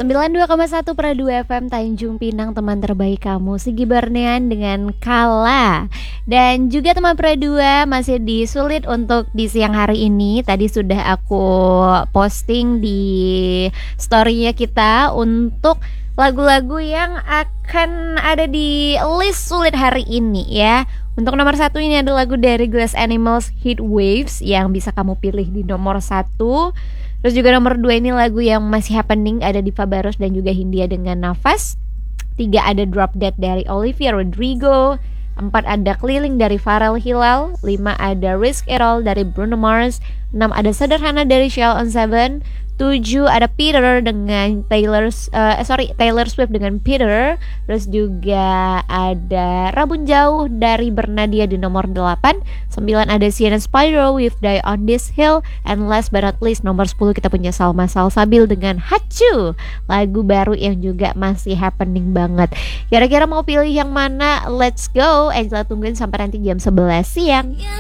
92,1 per 2 FM Tanjung Pinang, teman terbaik kamu Sigi Barnean dengan Kala. Dan juga teman per 2 masih disulit untuk di siang hari ini. Tadi sudah aku posting di story-nya kita untuk lagu-lagu yang akan ada di list sulit hari ini ya. Untuk nomor 1 ini ada lagu dari Glass Animals, Heat Waves, yang bisa kamu pilih di nomor 1. Terus juga nomor 2 ini lagu yang masih happening, ada Diva Barros dan juga Hindia dengan Nafas. 3 ada Drop Dead dari Olivia Rodrigo. 4 ada Keliling dari Pharrell Hilal. 5 ada Risk It All dari Bruno Mars. 6 ada Sederhana dari Shell on 7. 7 ada Peter dengan Taylor Swift dengan Peter. Terus juga ada Rabun Jauh dari Bernadia di nomor 8. 9 ada Sienna Spyro with Die on This Hill. And last but not least nomor 10 kita punya Salma Salsabil dengan Hachu, lagu baru yang juga masih happening banget. Kira-kira mau pilih yang mana? Let's go. Angela tungguin sampai nanti jam 11 siang.